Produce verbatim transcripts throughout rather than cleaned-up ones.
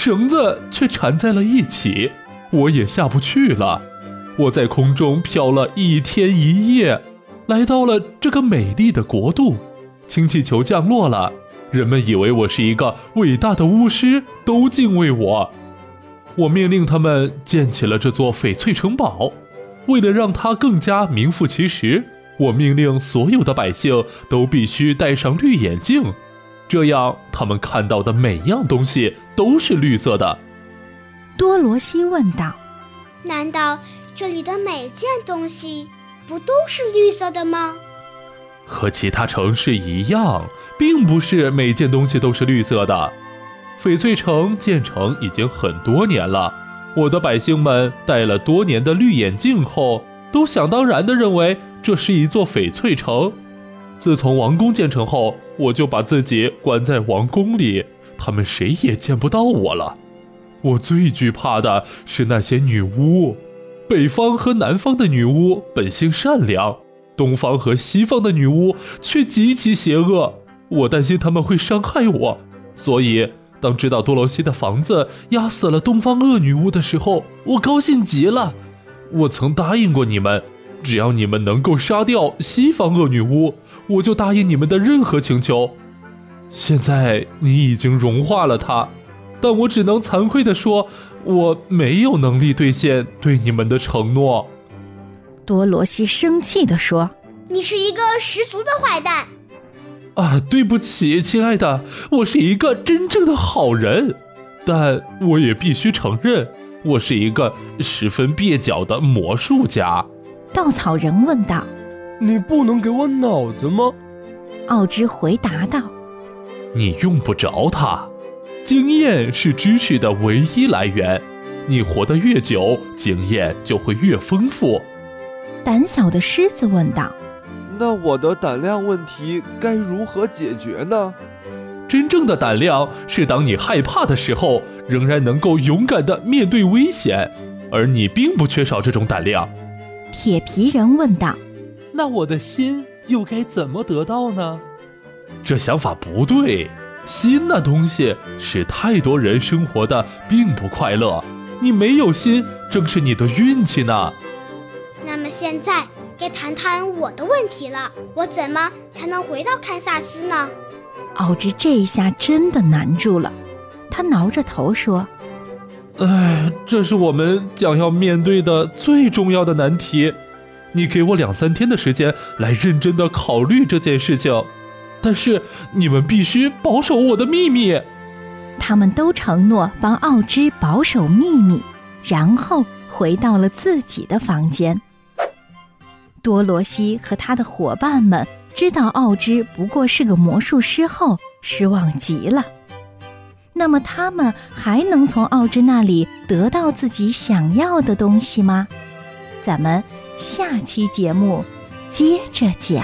绳子却缠在了一起，我也下不去了。我在空中飘了一天一夜，来到了这个美丽的国度。氢气球降落了，人们以为我是一个伟大的巫师，都敬畏我。我命令他们建起了这座翡翠城堡，为了让它更加名副其实，我命令所有的百姓都必须戴上绿眼镜，这样他们看到的每样东西都是绿色的。 多罗西问道： 难道这里的每件东西不都是绿色的吗？ 和其他城市一样，并不是每件东西都是绿色的。翡翠城建成已经很多年了，我的百姓们戴了多年的绿眼镜后，都想当然地认为这是一座翡翠城。自从王宫建成后，我就把自己关在王宫里，他们谁也见不到我了。我最惧怕的是那些女巫，北方和南方的女巫本性善良，东方和西方的女巫却极其邪恶，我担心他们会伤害我，所以当知道多罗西的房子压死了东方恶女巫的时候，我高兴极了。我曾答应过你们，只要你们能够杀掉西方恶女巫，我就答应你们的任何请求。现在你已经融化了她，但我只能惭愧地说，我没有能力兑现对你们的承诺。 多罗西生气地说： 你是一个十足的坏蛋。 啊，对不起，亲爱的，我是一个真正的好人，但我也必须承认，我是一个十分蹩脚的魔术家。 稻草人问道： 你不能给我脑子吗？ 奥芝回答道： 你用不着它，经验是知识的唯一来源，你活得越久，经验就会越丰富。 胆小的狮子问道： 那我的胆量问题该如何解决呢？ 真正的胆量是当你害怕的时候，仍然能够勇敢地面对危险，而你并不缺少这种胆量。 铁皮人问道： 那我的心又该怎么得到呢？ 这想法不对，心那东西使太多人生活的并不快乐，你没有心正是你的运气呢。 那么现在该谈谈我的问题了，我怎么才能回到堪萨斯呢？ 奥芝这一下真的难住了，他挠着头说： 哎，这是我们将要面对的最重要的难题。你给我两三天的时间来认真地考虑这件事情，但是你们必须保守我的秘密。 他们都承诺帮奥芝保守秘密，然后回到了自己的房间。多罗西和他的伙伴们知道奥芝不过是个魔术师后，失望极了。那么他们还能从奥芝那里得到自己想要的东西吗？咱们下期节目接着讲。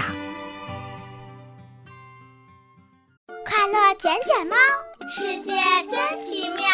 快乐捡捡猫，世界真奇妙。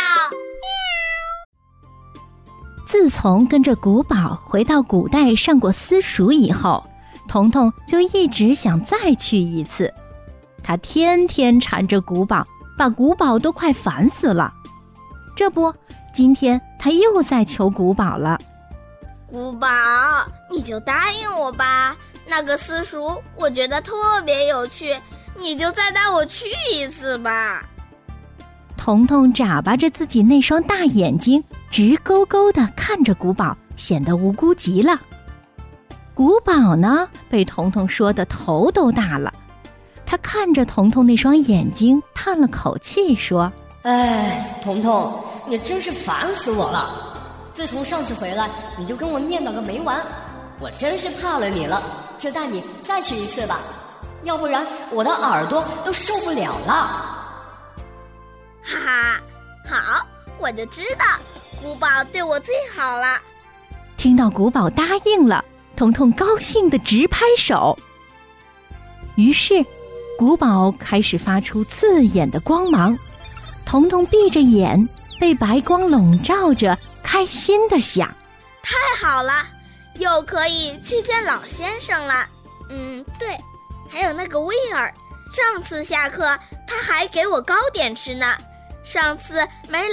自从跟着古堡回到古代上过私塾以后，彤彤就一直想再去一次。他天天缠着古堡，把古堡都快烦死了。这不，今天他又在求古堡了。 古堡，你就答应我吧，那个私塾我觉得特别有趣，你就再带我去一次吧。 彤彤眨巴着自己那双大眼睛，直勾勾地看着古堡，显得无辜极了。古堡呢，被彤彤说得头都大了。他看着彤彤那双眼睛，叹了口气说： 哎，彤彤，你真是烦死我了。自从上次回来，你就跟我念叨个没完，我真是怕了你了，就带你再去一次吧，要不然我的耳朵都受不了了。 哈哈，好，我就知道古堡对我最好了。 听到古堡答应了，彤彤高兴地直拍手。于是古堡开始发出刺眼的光芒，彤彤闭着眼，被白光笼罩着，开心地想： 太好了，又可以去见老先生了。嗯，对，还有那个威尔，上次下课他还给我糕点吃呢，上次没